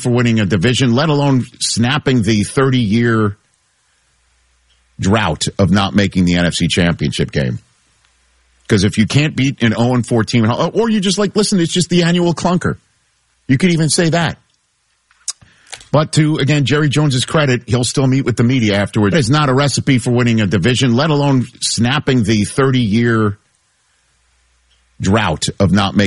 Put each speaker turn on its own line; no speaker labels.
for winning a division, let alone snapping the 30-year drought of not making the NFC Championship game. Because if you can't beat an 0-4 team, or you just like, listen, it's just the annual clunker. You could even say that. But to, again, Jerry Jones's credit, he'll still meet with the media afterwards. It's not a recipe for winning a division, let alone snapping the 30-year drought of not making